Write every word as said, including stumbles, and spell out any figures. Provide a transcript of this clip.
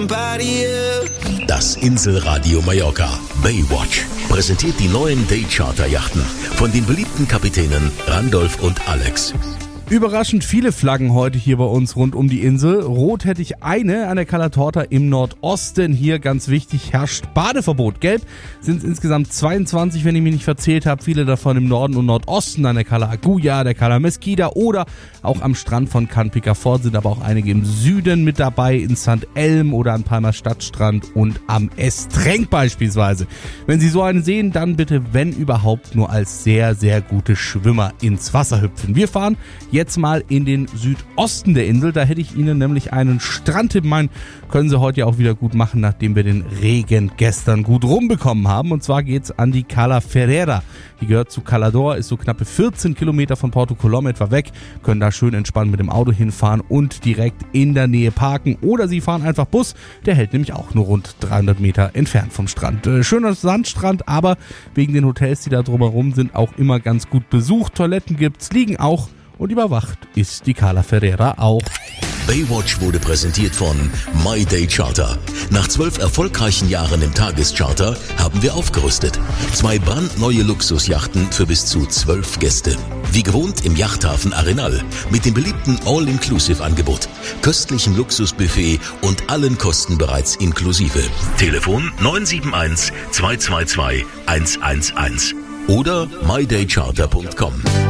somebody else. Das Inselradio Mallorca Baywatch präsentiert die neuen Daycharter-Yachten von den beliebten Kapitänen Randolph und Alex. Überraschend viele Flaggen heute hier bei uns rund um die Insel. Rot hätte ich eine an der Cala Torta im Nordosten. Hier ganz wichtig herrscht Badeverbot. Gelb sind es insgesamt zweiundzwanzig, wenn ich mich nicht verzählt habe. Viele davon im Norden und Nordosten, an der Cala Aguja, der Cala Mesquida oder auch am Strand von Can Picafort, sind aber auch einige im Süden mit dabei, in Sankt Elm oder an Palma Stadtstrand und am Estrenk beispielsweise. Wenn Sie so einen sehen, dann bitte, wenn überhaupt, nur als sehr, sehr gute Schwimmer ins Wasser hüpfen. Wir fahren jetzt mal in den Südosten der Insel. Da hätte ich Ihnen nämlich einen Strandtipp. Meinen können Sie heute ja auch wieder gut machen, nachdem wir den Regen gestern gut rumbekommen haben. Und zwar geht's an die Cala Ferrera. Die gehört zu Calador, ist so knappe vierzehn Kilometer von Porto Colom etwa weg. Können da schön entspannt mit dem Auto hinfahren und direkt in der Nähe parken. Oder Sie fahren einfach Bus. Der hält nämlich auch nur rund dreihundert Meter entfernt vom Strand. Äh, schöner Sandstrand, aber wegen den Hotels, die da drumherum sind, auch immer ganz gut besucht. Toiletten gibt's, liegen auch. Und überwacht ist die Cala Ferrera auch. Baywatch wurde präsentiert von My Day Charter. Nach zwölf erfolgreichen Jahren im Tagescharter haben wir aufgerüstet. Zwei brandneue Luxusjachten für bis zu zwölf Gäste. Wie gewohnt im Yachthafen Arenal mit dem beliebten All-Inclusive-Angebot, köstlichem Luxusbuffet und allen Kosten bereits inklusive. Telefon neun sieben eins, zwei zwei zwei, eins eins eins oder my day charter punkt com.